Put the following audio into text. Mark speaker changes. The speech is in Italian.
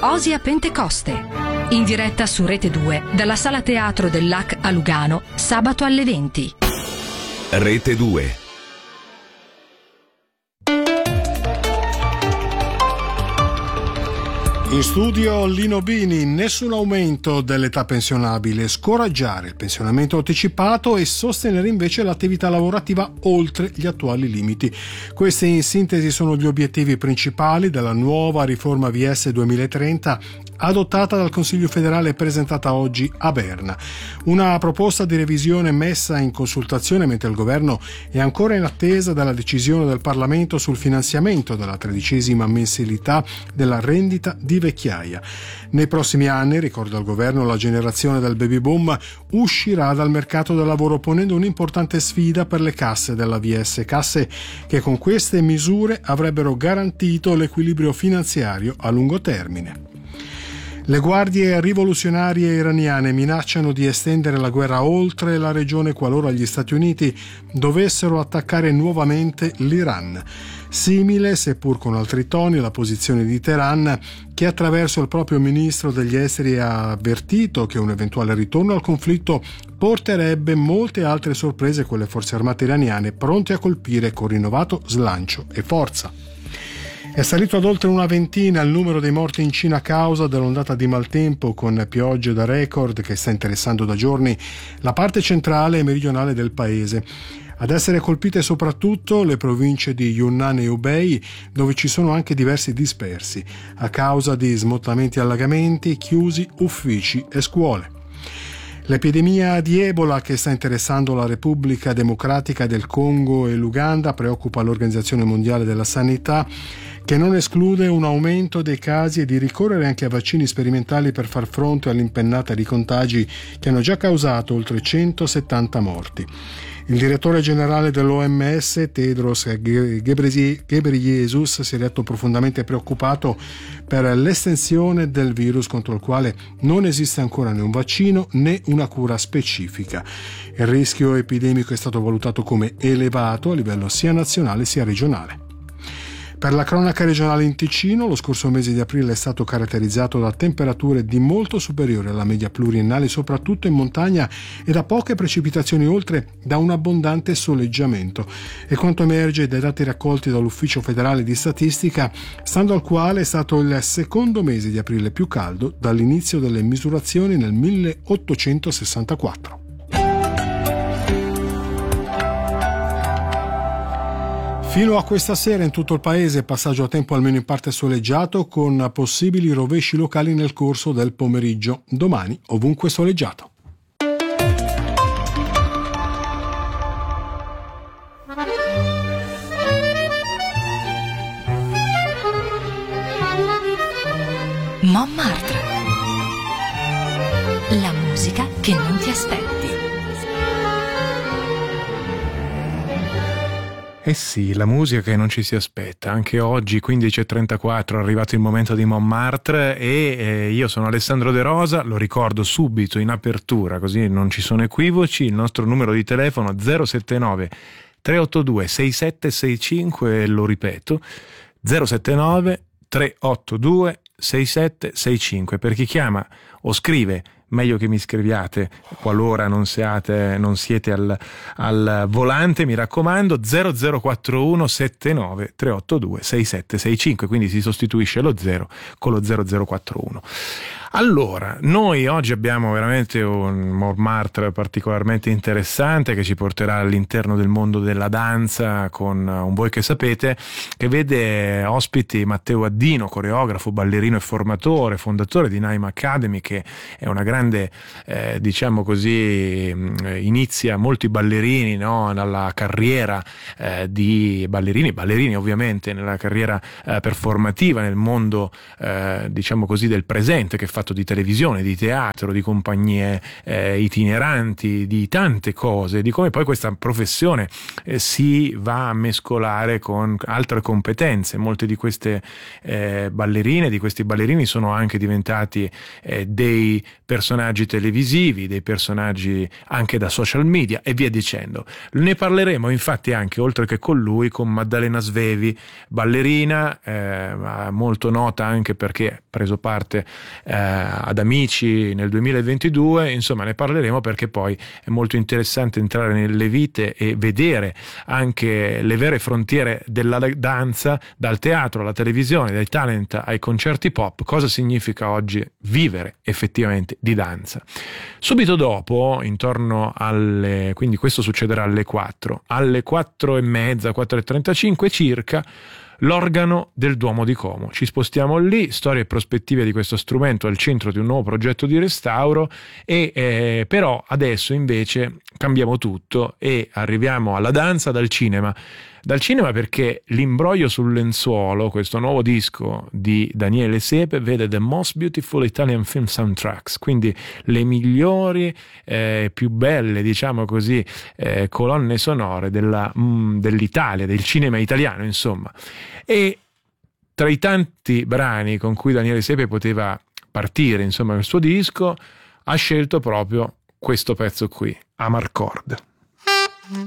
Speaker 1: Osia Pentecoste, in diretta su Rete 2 dalla Sala Teatro del LAC a Lugano, sabato alle 20.
Speaker 2: Rete 2.
Speaker 3: In studio Lino Bini. Nessun aumento dell'età pensionabile, scoraggiare il pensionamento anticipato e sostenere invece l'attività lavorativa oltre gli attuali limiti. Questi in sintesi sono gli obiettivi principali della nuova riforma VS 2030 adottata dal Consiglio federale e presentata oggi a Berna. Una proposta di revisione messa in consultazione mentre il governo è ancora in attesa della decisione del Parlamento sul finanziamento della 13ª mensilità della rendita di vecchiaia. Nei prossimi anni, ricorda il governo, la generazione del baby boom uscirà dal mercato del lavoro ponendo un'importante sfida per le casse della VS, casse che con queste misure avrebbero garantito l'equilibrio finanziario a lungo termine. Le guardie rivoluzionarie iraniane minacciano di estendere la guerra oltre la regione qualora gli Stati Uniti dovessero attaccare nuovamente l'Iran. Simile, seppur con altri toni, la posizione di Teheran, che attraverso il proprio ministro degli esteri ha avvertito che un eventuale ritorno al conflitto porterebbe molte altre sorprese con le forze armate iraniane pronte a colpire con rinnovato slancio e forza. È salito ad oltre una ventina il numero dei morti in Cina a causa dell'ondata di maltempo con piogge da record che sta interessando da giorni la parte centrale e meridionale del paese. Ad essere colpite soprattutto le province di Yunnan e Hubei, dove ci sono anche diversi dispersi, a causa di smottamenti e allagamenti, chiusi uffici e scuole. L'epidemia di Ebola che sta interessando la Repubblica Democratica del Congo e l'Uganda preoccupa l'Organizzazione Mondiale della Sanità, che non esclude un aumento dei casi e di ricorrere anche a vaccini sperimentali per far fronte all'impennata di contagi che hanno già causato oltre 170 morti. Il direttore generale dell'OMS, Tedros Ghebreyesus, si è detto profondamente preoccupato per l'estensione del virus contro il quale non esiste ancora né un vaccino né una cura specifica. Il rischio epidemico è stato valutato come elevato a livello sia nazionale sia regionale. Per la cronaca regionale in Ticino, lo scorso mese di aprile è stato caratterizzato da temperature di molto superiori alla media pluriennale, soprattutto in montagna, e da poche precipitazioni, oltre da un abbondante soleggiamento. E quanto emerge dai dati raccolti dall'Ufficio federale di statistica, stando al quale è stato il secondo mese di aprile più caldo dall'inizio delle misurazioni nel 1864. Fino a questa sera in tutto il paese passaggio a tempo almeno in parte soleggiato, con possibili rovesci locali nel corso del pomeriggio. Domani ovunque soleggiato.
Speaker 1: Montmartre. La musica che non ti aspetti.
Speaker 4: Eh sì, la musica che non ci si aspetta. Anche oggi 15:34 è arrivato il momento di Montmartre e io sono Alessandro De Rosa, lo ricordo subito in apertura così non ci sono equivoci, il nostro numero di telefono 079 382 6765, lo ripeto 079 382 6765. Per chi chiama o scrive, meglio che mi scriviate qualora non siete al volante, mi raccomando, 0041 79 382 6765, quindi si sostituisce lo 0 con lo 0041. Allora, noi oggi abbiamo veramente un Montmartre particolarmente interessante che ci porterà all'interno del mondo della danza con un Voi che sapete, che vede ospiti Matteo Addino, coreografo, ballerino e formatore, fondatore di Naima Academy, che è una grande, diciamo così, inizia molti ballerini, no, nella carriera di ballerini ovviamente, nella carriera performativa, nel mondo, diciamo così, del presente, che fa di televisione, di teatro, di compagnie itineranti, di tante cose, di come poi questa professione si va a mescolare con altre competenze. Molte di queste ballerine, di questi ballerini sono anche diventati dei personaggi personaggi televisivi, dei personaggi anche da social media e via dicendo. Ne parleremo infatti anche, oltre che con lui, con Maddalena Svevi, ballerina molto nota anche perché ha preso parte ad Amici nel 2022. Insomma, ne parleremo perché poi è molto interessante entrare nelle vite e vedere anche le vere frontiere della danza, dal teatro alla televisione, dai talent ai concerti pop, cosa significa oggi vivere effettivamente di danza. Subito dopo, intorno quindi questo succederà alle 4:30, 4:35 circa, l'organo del Duomo di Como. Ci spostiamo lì, storie e prospettive di questo strumento al centro di un nuovo progetto di restauro e però adesso invece cambiamo tutto e arriviamo alla danza dal cinema. Dal cinema perché L'imbroglio sul lenzuolo, questo nuovo disco di Daniele Sepe, vede The Most Beautiful Italian Film Soundtracks, quindi le migliori, più belle, diciamo così, colonne sonore dell'Italia, del cinema italiano, insomma. E tra i tanti brani con cui Daniele Sepe poteva partire, insomma, il suo disco, ha scelto proprio questo pezzo qui, Amarcord.